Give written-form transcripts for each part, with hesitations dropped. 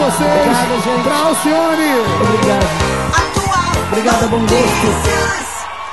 vocês. Obrigado, gente. Pra Alcione. Obrigado. Obrigada, bom gosto.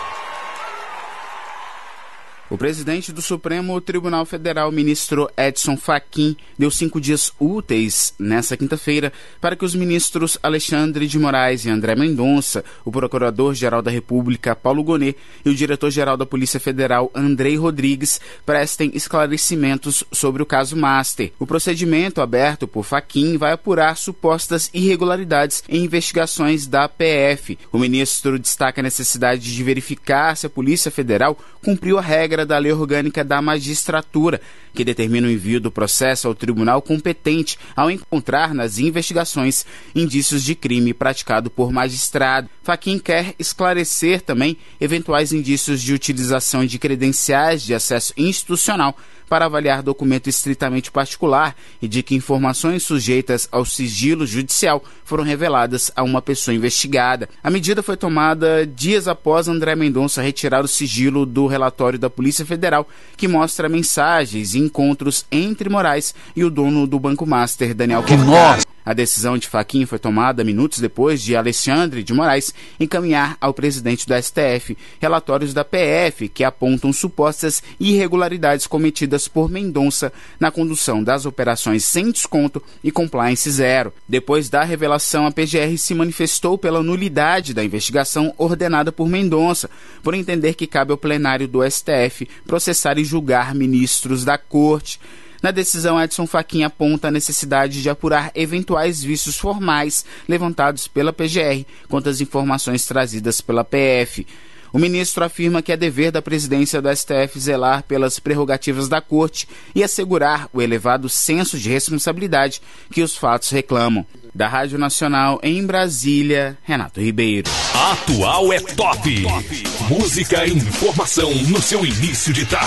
O presidente do Supremo Tribunal Federal, ministro Edson Fachin, deu 5 dias úteis nesta quinta-feira para que os ministros Alexandre de Moraes e André Mendonça, o procurador-geral da República, Paulo Gonet, e o diretor-geral da Polícia Federal, Andrei Rodrigues, prestem esclarecimentos sobre o caso Master. O procedimento aberto por Fachin vai apurar supostas irregularidades em investigações da PF. O ministro destaca a necessidade de verificar se a Polícia Federal cumpriu a regra da Lei Orgânica da Magistratura, que determina o envio do processo ao tribunal competente ao encontrar nas investigações indícios de crime praticado por magistrado. Fachin quer esclarecer também eventuais indícios de utilização de credenciais de acesso institucional para avaliar documento estritamente particular e de que informações sujeitas ao sigilo judicial foram reveladas a uma pessoa investigada. A medida foi tomada dias após André Mendonça retirar o sigilo do relatório da Polícia Federal, que mostra mensagens e encontros entre Moraes e o dono do Banco Master, Daniel Porcaro. A decisão de Fachin foi tomada minutos depois de Alexandre de Moraes encaminhar ao presidente do STF relatórios da PF que apontam supostas irregularidades cometidas por Mendonça na condução das operações sem desconto e compliance zero. Depois da revelação, a PGR se manifestou pela nulidade da investigação ordenada por Mendonça, por entender que cabe ao plenário do STF processar e julgar ministros da Corte. Na decisão, Edson Fachin aponta a necessidade de apurar eventuais vícios formais levantados pela PGR quanto às informações trazidas pela PF. O ministro afirma que é dever da presidência do STF zelar pelas prerrogativas da Corte e assegurar o elevado senso de responsabilidade que os fatos reclamam. Da Rádio Nacional em Brasília, Renato Ribeiro. Atual é top. Música e informação no seu início de tarde.